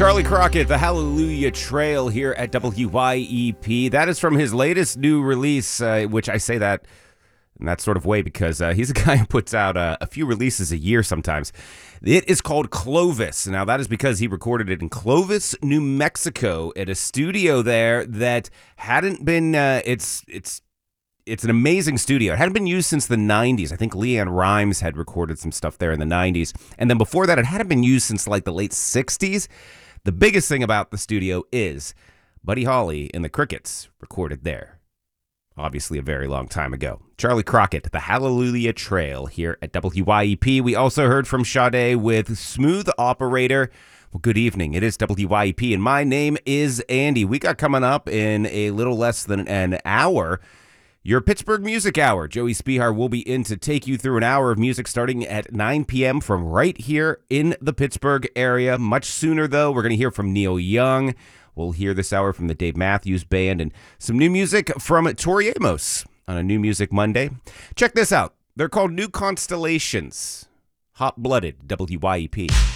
Charlie Crockett, the Hallelujah Trail here at WYEP. That is from his latest new release, which I say that in that sort of way because he's a guy who puts out a few releases a year sometimes. It is called Clovis. Now, that is because he recorded it in Clovis, New Mexico, at a studio there that hadn't been, it's an amazing studio. It hadn't been used since the 90s. I think Leanne Rimes had recorded some stuff there in the 90s. And then before that, it hadn't been used since like the late 60s. The biggest thing about the studio is Buddy Holly and the Crickets recorded there. Obviously a very long time ago. Charlie Crockett, the Hallelujah Trail here at WYEP. We also heard from Sade with Smooth Operator. Well, good evening. It is WYEP, and my name is Andy. We got coming up in a little less than an hour your Pittsburgh Music Hour. Joey Spihar will be in to take you through an hour of music starting at 9 p.m. from right here in the Pittsburgh area. Much sooner, though, we're going to hear from Neil Young. We'll hear this hour from the Dave Matthews Band and some new music from Tori Amos on a New Music Monday. Check this out. They're called New Constellations. Hot-blooded WYEP.